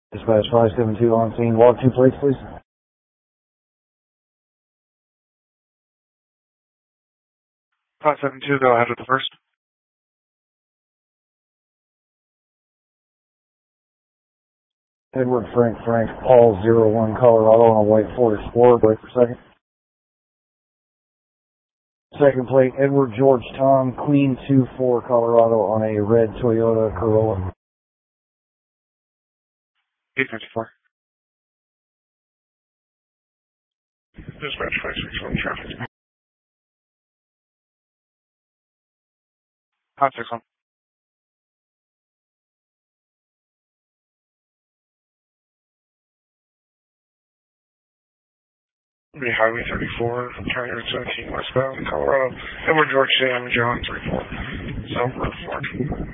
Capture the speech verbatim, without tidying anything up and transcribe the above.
Dispatch five seven two on scene. Log two plates, please. five seven two, go ahead with the first. Edward Frank Frank Paul zero one Colorado on a white Ford Explorer. Wait for a second. Second plate, Edward George Tom Queen two four Colorado on a red Toyota Corolla. eight fifty-four. Dispatch five six one traffic. five six one. Be Highway thirty-four, County Road seventeen westbound, Colorado. Edward George Sam John three four. South Road four.